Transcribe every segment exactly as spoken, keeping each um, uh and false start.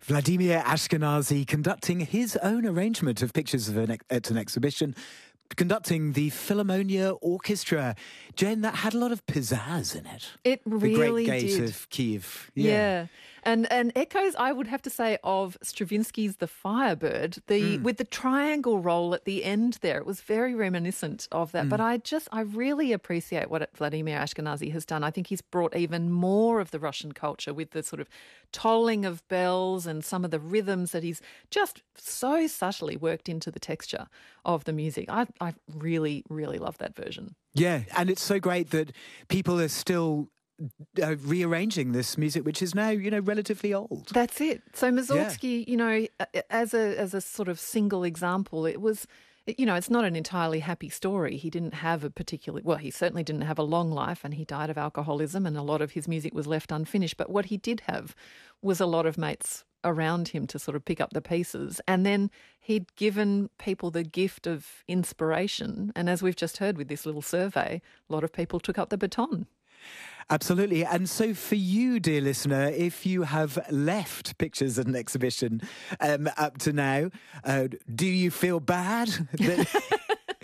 Vladimir Ashkenazy conducting his own arrangement of Pictures of an, at an Exhibition, conducting the Philharmonia Orchestra. Jen, that had a lot of pizzazz in it. It really The Great Gate did. of Kiev. Yeah. Yeah. And and echoes, I would have to say, of Stravinsky's The Firebird, the with the triangle roll at the end there. It was very reminiscent of that. But I just, I really appreciate what Vladimir Ashkenazy has done. I think he's brought even more of the Russian culture with the sort of tolling of bells and some of the rhythms that he's just so subtly worked into the texture of the music. I, I really, really love that version. Yeah, and it's so great that people are still uh, rearranging this music, which is now, you know, relatively old. That's it. So Mussorgsky, you know, as a as a sort of single example, it was, you know, it's not an entirely happy story. He didn't have a particular, well, he certainly didn't have a long life, and he died of alcoholism, and a lot of his music was left unfinished. But what he did have was a lot of mates around him to sort of pick up the pieces. And then he'd given people the gift of inspiration. And as we've just heard with this little survey, a lot of people took up the baton. Absolutely. And so for you, dear listener, if you have left Pictures at an Exhibition um, up to now, uh, do you feel bad that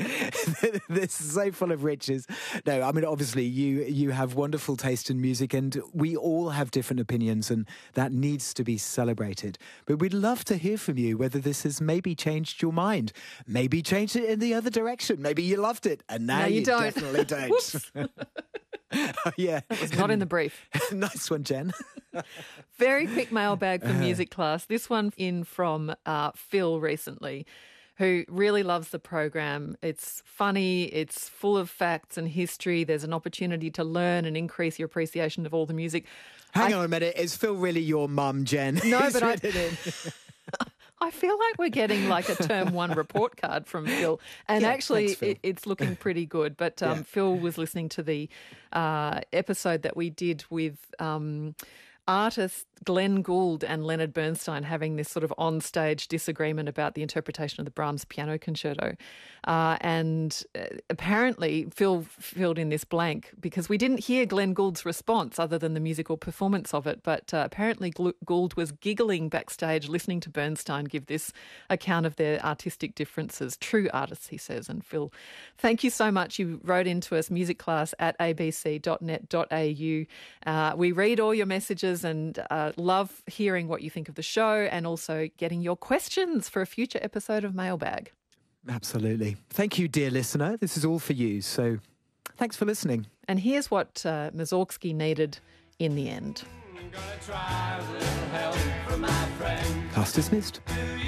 this is so full of riches? No, I mean, obviously you you have wonderful taste in music, and we all have different opinions, and that needs to be celebrated. But we'd love to hear from you whether this has maybe changed your mind, maybe changed it in the other direction. Maybe you loved it and now No, you you don't. definitely don't. Oh, yeah. That was not in the brief. Nice one, Jen. Very quick mailbag for music class. This one in from uh, Phil recently, who really loves the program. It's funny, it's full of facts and history. There's an opportunity to learn and increase your appreciation of all the music. Hang I, on a minute. Is Phil really your mum, Jen? No, Who's but I- written in? I feel like we're getting like a term one report card from Phil. And Yeah, actually, thanks, Phil. it, it's looking pretty good. But um, Yeah. Phil was listening to the uh, episode that we did with um, artists Glenn Gould and Leonard Bernstein having this sort of on-stage disagreement about the interpretation of the Brahms piano concerto. Uh, and uh, apparently Phil filled in this blank because we didn't hear Glenn Gould's response other than the musical performance of it. But uh, apparently Gl- Gould was giggling backstage listening to Bernstein give this account of their artistic differences. True artists, he says. And Phil, thank you so much. You wrote into us, musicclass at a b c dot net dot a u. Uh, we read all your messages and uh, love hearing what you think of the show and also getting your questions for a future episode of Mailbag. Absolutely. Thank you, dear listener. This is all for you. So thanks for listening. And here's what uh, Mussorgsky needed in the end. Class dismissed.